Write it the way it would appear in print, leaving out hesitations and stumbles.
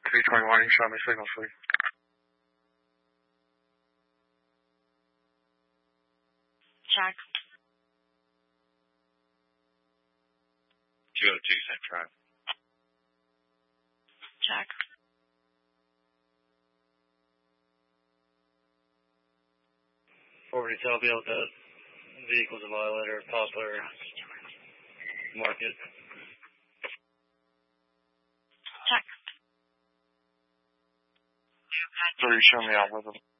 321, you can show me signal, please. Check. 202, same drive. Check. Forward to tell Bill that the vehicle's a violator of Poplar Market. Check. So you show me out with them.